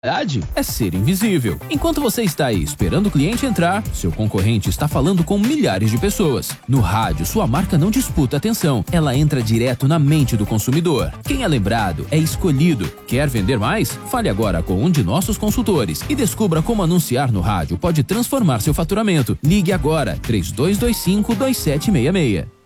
É ser invisível. Enquanto você está aí esperando o cliente entrar, seu concorrente está falando com milhares de pessoas. No rádio, sua marca não disputa atenção, ela entra direto na mente do consumidor. Quem é lembrado é escolhido. Quer vender mais? Fale agora com um de nossos consultores e descubra como anunciar no rádio pode transformar seu faturamento. Ligue agora, 3225-2766.